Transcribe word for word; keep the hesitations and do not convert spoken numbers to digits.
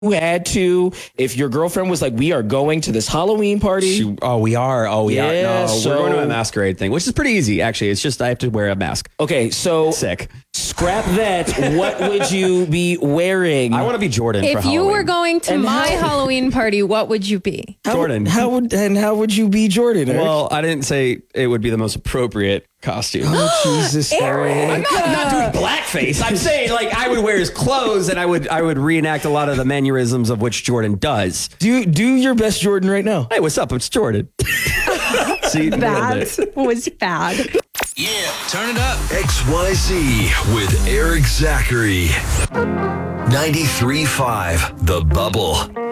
had to, if your girlfriend was like, we are going to this Halloween party. She, oh, we are. Oh, we Yeah, are. No, so- we're going to a masquerade thing, which is pretty easy, actually. It's just I have to wear a mask. Okay, so Sick. scrap that. What would you be wearing? I want to be Jordan for If you Halloween. were going to And my how- Halloween party, what would you be? How- Jordan. How would and how would you be Jordan? Eric? Well, I didn't say it would be the most appropriate costume. oh, Jesus, Eric. I'm not, I'm not doing blackface. I'm saying like I would wear his clothes and I would I would reenact a lot of the mannerisms of which Jordan does. Do do your best Jordan right now. Hey, what's up? It's Jordan. See, nailed it. That was bad. Yeah, turn it up. X Y Z with Eric Zachary. ninety-three point five The Bubble.